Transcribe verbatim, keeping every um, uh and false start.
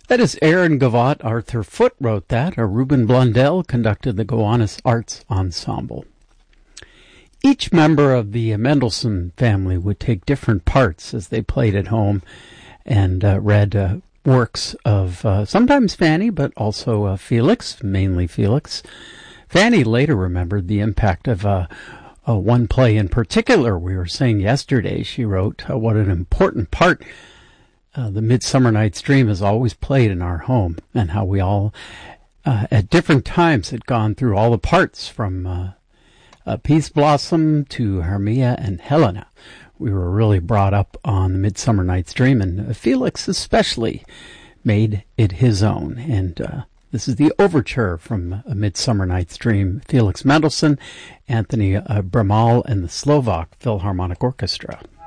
That is Aaron Gavotte. Arthur Foote wrote that. Or Ruben Blundell conducted the Gowanus Arts Ensemble. Each member of the Mendelssohn family would take different parts as they played at home and uh, read uh, works of uh, sometimes Fanny, but also uh, Felix, mainly Felix. Fanny later remembered the impact of uh, uh, one play in particular. We were saying yesterday, she wrote, uh, what an important part uh, the Midsummer Night's Dream has always played in our home, and how we all, uh, at different times, had gone through all the parts from uh, uh, Peace Blossom to Hermia and Helena. We were really brought up on the Midsummer Night's Dream, and Felix especially made it his own. And uh, this is the overture from A Midsummer Night's Dream. Felix Mendelssohn, Anthony uh, Bramall, and the Slovak Philharmonic Orchestra.